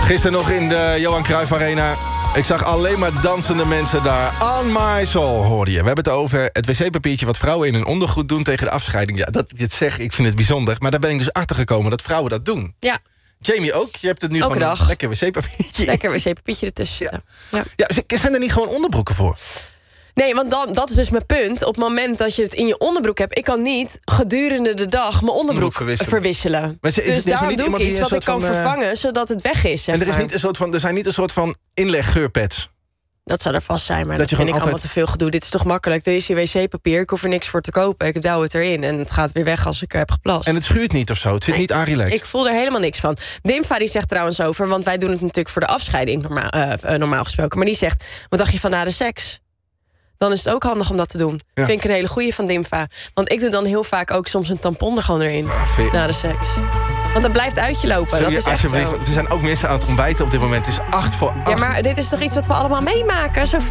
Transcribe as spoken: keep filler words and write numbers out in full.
Gisteren nog in de Johan Cruijff Arena. Ik zag alleen maar dansende mensen daar. On my soul, hoorde je. We hebben het over het wc-papiertje wat vrouwen in hun ondergoed doen tegen de afscheiding. Ja, dat ik dit zeg, ik vind het bijzonder. Maar daar ben ik dus achter gekomen dat vrouwen dat doen. Ja. Jamie ook. Je hebt het nu Elke gewoon dag. een lekker wc-papiertje. Lekker wc-papiertje ertussen. Ja. Ja. Ja, dus zijn er niet gewoon onderbroeken voor? Nee, want dan, dat is dus mijn punt. Op het moment dat je het in je onderbroek hebt... ik kan niet gedurende de dag mijn onderbroek verwisselen. verwisselen. Maar is, is, dus is er daarom niet doe ik iemand die iets een wat ik soort kan van, uh, vervangen... zodat het weg is, zeg En er, is maar. niet een soort van, er zijn niet een soort van inleggeurpads. Dat zou er vast zijn, maar Dat dat, je vind ik gewoon allemaal te veel gedoe. Dit is toch makkelijk? Er is je wc-papier, ik hoef er niks voor te kopen. Ik douw het erin en het gaat weer weg als ik er heb geplast. En het schuurt niet of zo. Het zit Nee, niet aanrelaxed. Ik voel er helemaal niks van. Dimfa die zegt trouwens over, want wij doen het natuurlijk voor de afscheiding... normaal, uh, uh, normaal gesproken. Maar die zegt, wat dacht je van na de seks? Dan is het ook handig om dat te doen. Ja. Vind ik een hele goeie van Dimfa. Want ik doe dan heel vaak ook soms een tampon er gewoon erin. Ja, vind- Na de seks. Want dat blijft uit je lopen. Sorry, dat is echt alsjeblieft. zo. Er zijn ook mensen aan het ontbijten op dit moment. Het is acht voor acht. Ja, maar dit is toch iets wat we allemaal meemaken, Sophie?